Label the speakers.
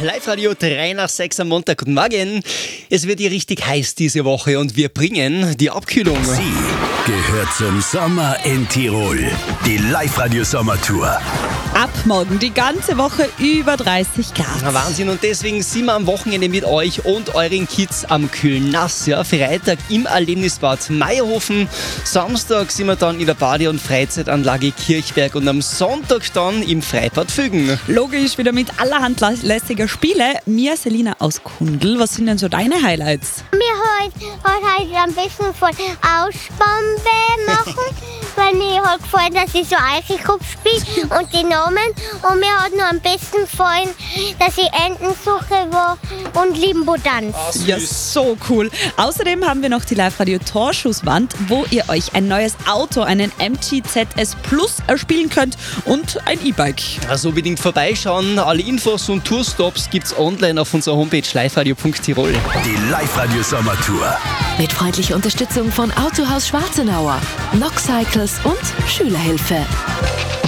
Speaker 1: Live-Radio 3 nach 6 am Montag. Guten Morgen. Es wird hier richtig heiß diese Woche und wir bringen die Abkühlung.
Speaker 2: Sie gehört zum Sommer in Tirol. Die Live-Radio-Sommertour.
Speaker 3: Ab morgen die ganze Woche über 30 Grad.
Speaker 1: Na, Wahnsinn, und deswegen sind wir am Wochenende mit euch und euren Kids am Kühlnass. Ja, Freitag im Erlebnisbad Meierhofen, Samstag sind wir dann in der Bade- und Freizeitanlage Kirchberg und am Sonntag dann im Freibad Fügen.
Speaker 3: Logisch, wieder mit allerhand lässiger Spiele. Mia Selina aus Kundl, was sind denn so deine Highlights?
Speaker 4: Mir heute ein bisschen von Ausbombe machen, weil mir hat gefallen, dass ich so Eichenkopf spiele und die Namen. Und mir hat noch ein bisschen gefallen, dass ich Entensuche war und Limbo Tanz.
Speaker 3: Ja, so cool. Außerdem haben wir noch die Live-Radio-Torschusswand, wo ihr euch ein neues Auto, einen MG ZS Plus erspielen könnt und ein E-Bike.
Speaker 1: Also unbedingt vorbeischauen. Alle Infos und Tourstops gibt's online auf unserer Homepage liveradio.tirol.
Speaker 2: Die Live-Radio-Sommertour.
Speaker 5: Mit freundlicher Unterstützung von Autohaus Schwarzenauer, Nox Cycles und Schülerhilfe.